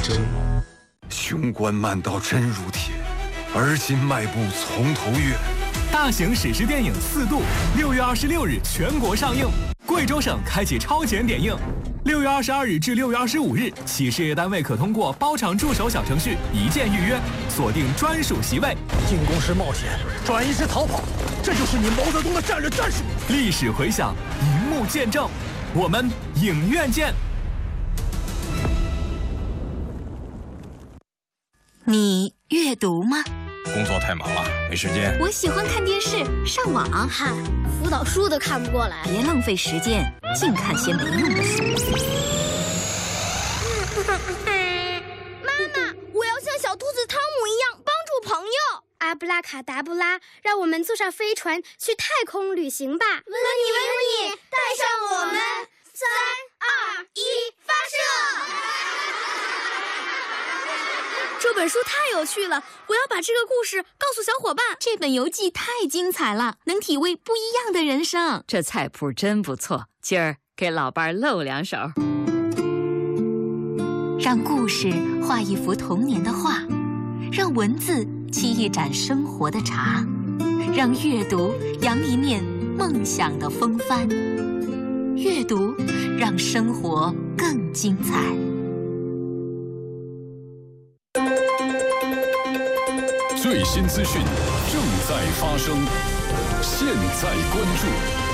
争。 雄关漫道真如铁，而今迈步从头越。 大型史诗电影《四渡》6月26日全国上映，贵州省开启超前点映。6月22日至6月25日，企事业单位可通过包场助手小程序一键预约，锁定专属席位。 进攻时冒险，转移时逃跑，这就是你毛泽东的战略战术。 历史回响，荧幕见证，我们影院见。 你阅读吗？ 工作太忙了，没时间。 我喜欢看电视、上网。 嗨，辅导书都看不过来。 别浪费时间，净看些没用的书。 妈妈，我要像小兔子汤姆一样帮助朋友。阿布拉卡达布拉，让我们坐上飞船去太空旅行吧！问你，带上我们！3、2、1，发射！这本书太有趣了，我要把这个故事告诉小伙伴。 这本游记太精彩了，能体味不一样的人生。 这菜谱真不错，今儿给老伴儿露2手。 让故事画一幅童年的画，让文字沏一盏生活的茶，让阅读扬一面梦想的风帆。阅读让生活更精彩。 最新资讯正在发生，现在关注。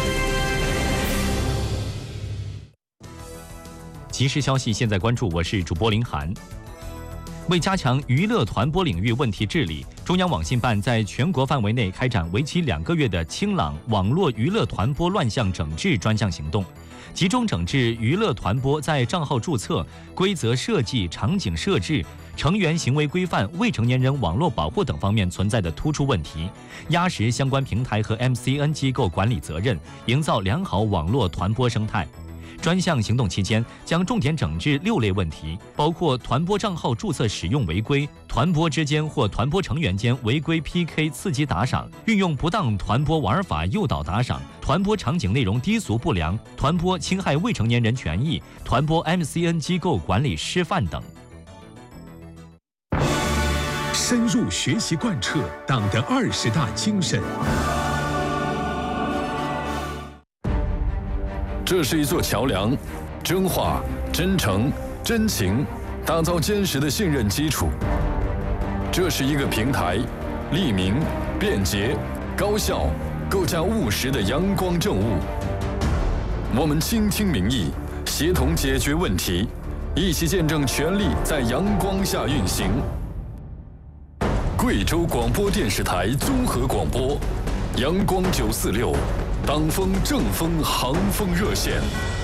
即时消息，现在关注，我是主播林涵。为加强娱乐传播领域问题治理，中央网信办在全国范围内开展为期2个月的清朗网络娱乐传播乱象整治专项行动，集中整治娱乐传播在账号注册、规则设计、场景设置、成员行为规范、未成年人网络保护等方面存在的突出问题，压实相关平台和 MCN 机构管理责任，营造良好网络传播生态。专项行动期间，将重点整治6类问题，包括传播账号注册使用违规、传播之间或传播成员间违规 PK 刺激打赏、运用不当传播玩法诱导打赏、传播场景内容低俗不良、传播侵害未成年人权益、传播 MCN 机构管理失范等。 深入学习贯彻党的20大精神。 这是一座桥梁，真话、真诚、真情，打造坚实的信任基础。这是一个平台，利民、便捷、高效，构架务实的阳光政务。我们倾听民意，协同解决问题，一起见证权力在阳光下运行。贵州广播电视台综合广播，阳光946。党风正风航风热线，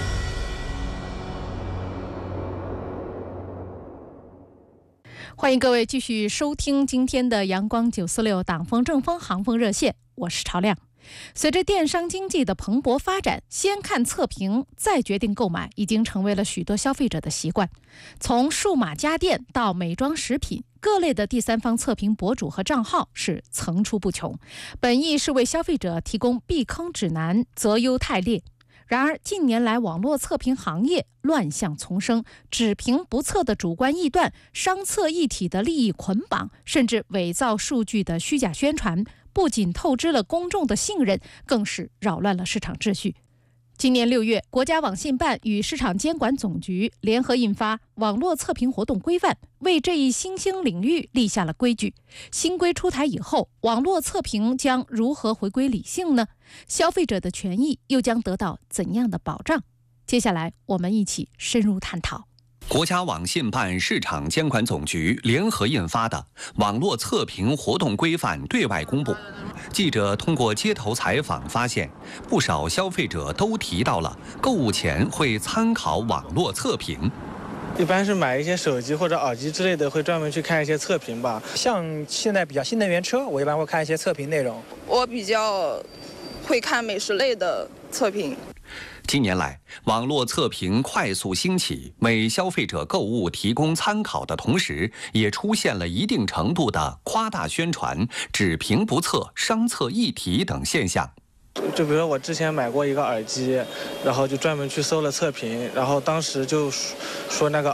欢迎各位继续收听今天的阳光946党风正风航风热线，我是朝亮。随着电商经济的蓬勃发展，先看测评再决定购买已经成为了许多消费者的习惯。从数码家电到美妆食品，各类的第三方测评博主和账号是层出不穷，本意是为消费者提供避坑指南，择优汰劣。然而近年来网络测评行业乱象丛生，只评不测的主观臆断，商测一体的利益捆绑，甚至伪造数据的虚假宣传，不仅透支了公众的信任，更是扰乱了市场秩序。今年6月，国家网信办与市场监管总局联合印发《网络测评活动规范》，为这一新兴领域立下了规矩。新规出台以后，网络测评将如何回归理性呢？消费者的权益又将得到怎样的保障？接下来我们一起深入探讨。 国家网信办、市场监管总局联合印发的《网络测评活动规范》对外公布。记者通过街头采访发现，不少消费者都提到了购物前会参考网络测评。 一般是买一些手机或者耳机之类的，会专门去看一些测评吧。像现在比较新能源车，我一般会看一些测评内容。 我比较会看美食类的测评。 近年来，网络测评快速兴起，为消费者购物提供参考的同时，也出现了一定程度的夸大宣传、只评不测、商测一体等现象。 就比如说我之前买过一个耳机，然后就专门去搜了测评，然后当时就说那个